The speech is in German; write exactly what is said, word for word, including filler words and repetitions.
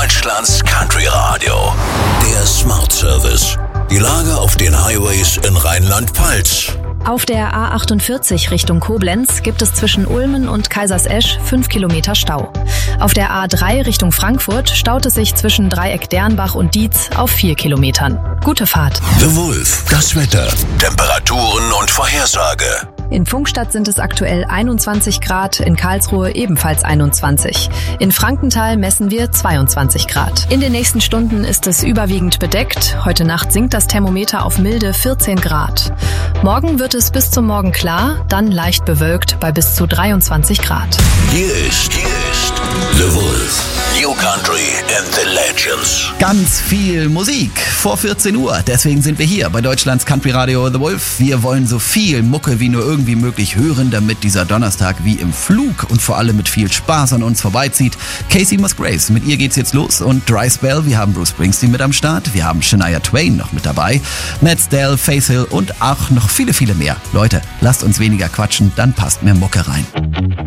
Deutschlands Country Radio. Der Smart Service. Die Lage auf den Highways in Rheinland-Pfalz. Auf der A achtundvierzig Richtung Koblenz gibt es zwischen Ulmen und Kaisersesch fünf Kilometer Stau. Auf der A drei Richtung Frankfurt staut es sich zwischen Dreieck Dernbach und Dietz auf vier Kilometern. Gute Fahrt. The Wolf, das Wetter, Temperaturen und Vorhersage. In Pfungstadt sind es aktuell einundzwanzig Grad, in Karlsruhe ebenfalls einundzwanzig. In Frankenthal messen wir zweiundzwanzig Grad. In den nächsten Stunden ist es überwiegend bedeckt. Heute Nacht sinkt das Thermometer auf milde vierzehn Grad. Morgen wird es bis zum Morgen klar, dann leicht bewölkt bei bis zu dreiundzwanzig Grad. Hier ist, hier ist The Wolf. New Country and the Legends. Ganz viel Musik vor vierzehn Uhr. Deswegen sind wir hier bei Deutschlands Country Radio The Wolf. Wir wollen so viel Mucke wie nur irgendwie möglich hören, damit dieser Donnerstag wie im Flug und vor allem mit viel Spaß an uns vorbeizieht. Casey Musgraves, mit ihr geht's jetzt los und Dry Spell. Wir haben Bruce Springsteen mit am Start. Wir haben Shania Twain noch mit dabei. Matt Stell, Faith Hill und auch noch viele, viele mehr. Leute, lasst uns weniger quatschen, dann passt mehr Mucke rein.